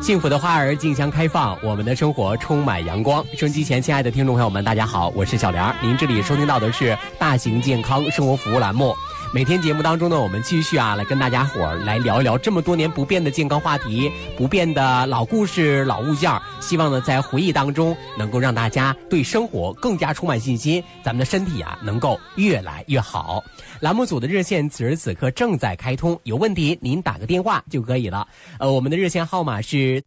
幸福的花儿竞相开放，我们的生活充满阳光。收音机前亲爱的听众朋友们，大家好，我是小梁。您这里收听到的是大型健康生活服务栏目。每天节目当中呢，我们继续来跟大家伙儿来聊一聊这么多年不变的健康话题，不变的老故事、老物件，希望呢在回忆当中能够让大家对生活更加充满信心，咱们的身体能够越来越好。栏目组的热线此时此刻正在开通，有问题您打个电话就可以了。我们的热线号码是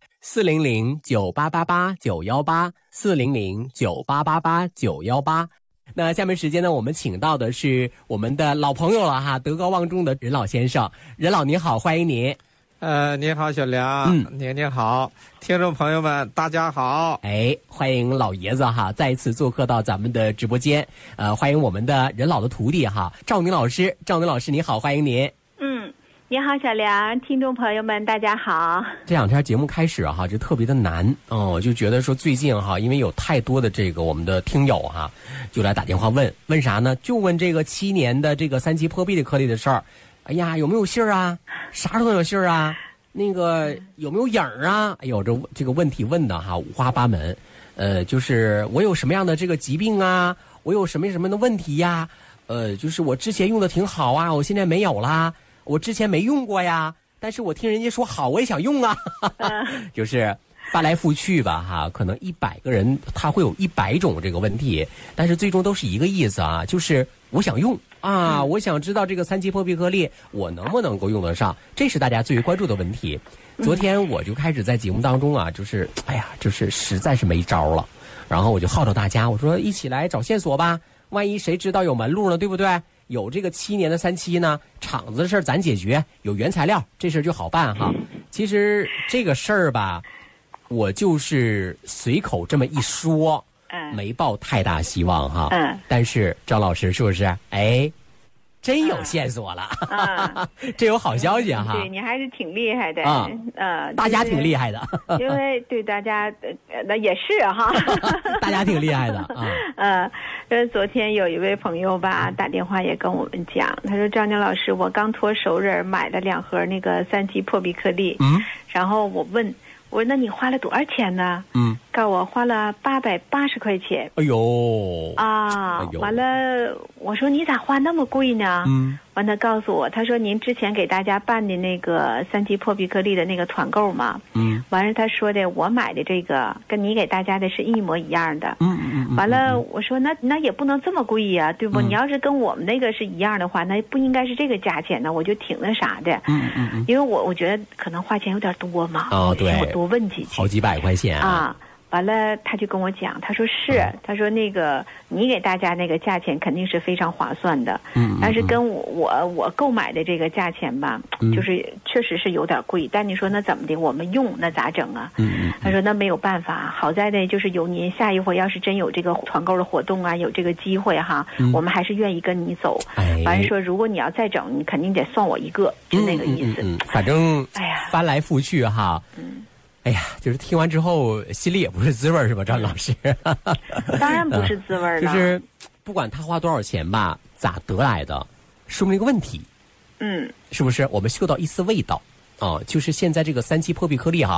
400-9888-918，400-9888-918。那下面时间呢，我们请到的是我们的老朋友了哈，德高望重的任老先生。任老您好，欢迎您。 您好，小梁。您好，听众朋友们，大家好。 欢迎老爷子哈，再一次做客到咱们的直播间。欢迎我们的任老的徒弟哈，赵宁老师。赵宁老师你好，欢迎您。 你好，小梁，听众朋友们，大家好。 这两天节目开始就特别的难就觉得说最近因为有太多的这个我们的听友就来打电话问啥呢？就问这个7年的这个3期破壁的颗粒的事儿。哎呀，有没有信儿啊？啥时候有信儿啊？那个有没有影儿啊？哎呦，这个问题问的五花八门。就是我有什么样的这个疾病啊？我有什么的问题呀？就是我之前用的挺好啊，我现在没有啦。我之前没用过呀，但是我听人家说好，我也想用啊。就是翻来覆去吧可能100个人他会有100种这个问题，但是最终都是一个意思就是我想用我想知道这个3期破壁颗粒我能不能够用得上，这是大家最为关注的问题。昨天我就开始在节目当中就是就是实在是没招了，然后我就号召大家，我说一起来找线索吧，万一谁知道有门路呢，对不对？有这个7年的3期呢，厂子的事儿咱解决，有原材料，这事儿就好办其实这个事儿吧，我就是随口这么一说，没抱太大希望但是张老师是不是？真有线索了这有好消息对，你还是挺厉害的大家挺厉害的因为对大家那也是大家挺厉害的昨天有一位朋友吧打电话也跟我们讲，他说张宁老师，我刚托熟人买了2盒那个3期破壁颗粒然后我说那你花了多少钱呢？告诉我花了880块钱。 哎呦完了我说你咋花那么贵呢？完他告诉我，他说您之前给大家办的那个3期破壁颗粒的那个团购嘛完了他说的我买的这个跟你给大家的是一模一样的完了我说那也不能这么贵呀对不你要是跟我们那个是一样的话，那不应该是这个价钱呢，我就挺那啥的因为我觉得可能花钱有点多嘛对， 我多问几句， 好几百块钱完了他就跟我讲，他说是他说那个你给大家那个价钱肯定是非常划算的但是跟我购买的这个价钱吧就是确实是有点贵，但你说那怎么的，我们用那咋整啊他说那没有办法，好在的就是有您下一回要是真有这个团购的活动有这个机会我们还是愿意跟你走完了说如果你要再整你肯定得算我一个就那个意思反正翻来覆去就是听完之后心里也不是滋味是吧，张老师当然不是滋味了就是不管他花多少钱吧，咋得来的说明一个问题是不是我们嗅到一丝味道就是现在这个3期破壁颗粒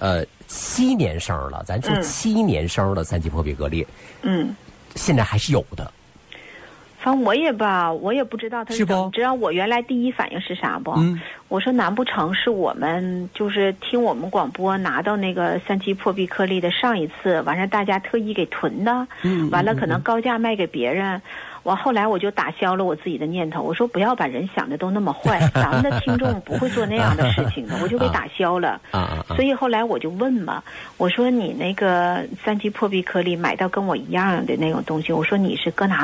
7年生了，咱说7年生的3期破壁颗粒现在还是有的。 反正我也不知道他是怎么知道。我原来第一反应是啥不我说难不成是我们就是听我们广播拿到那个3期破壁颗粒的上一次完了大家特意给囤的完了可能高价卖给别人后来我就打消了我自己的念头，我说不要把人想的都那么坏咱们的听众不会做那样的事情的我就给打消了所以后来我就问嘛，我说你那个3期破壁颗粒买到跟我一样的那种东西，我说你是搁哪